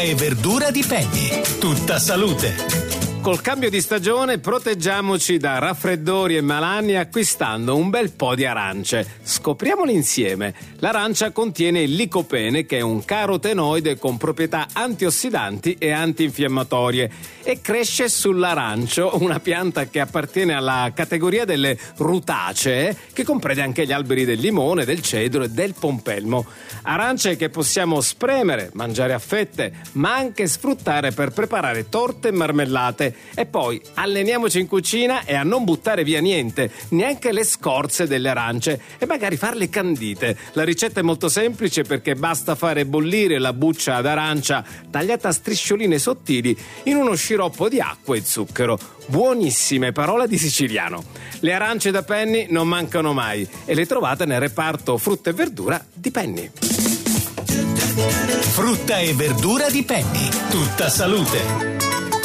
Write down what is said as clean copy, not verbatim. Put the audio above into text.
E verdura di Penny, tutta salute. Col cambio di stagione proteggiamoci da raffreddori e malanni acquistando un bel po' di arance. Scopriamoli insieme. L'arancia contiene il licopene, che è un carotenoide con proprietà antiossidanti e antinfiammatorie, e cresce sull'arancio, una pianta che appartiene alla categoria delle rutacee, che comprende anche gli alberi del limone, del cedro e del pompelmo. Arance che possiamo spremere, mangiare a fette, ma anche sfruttare per preparare torte e marmellate. E poi alleniamoci in cucina e a non buttare via niente, neanche le scorze delle arance, e magari farle candite. La ricetta è molto semplice, perché basta fare bollire la buccia d'arancia tagliata a striscioline sottili in uno sciroppo di acqua e zucchero. Buonissime, parola di siciliano. Le arance da Penny non mancano mai e le trovate nel reparto frutta e verdura di Penny. Frutta e verdura di Penny, tutta salute.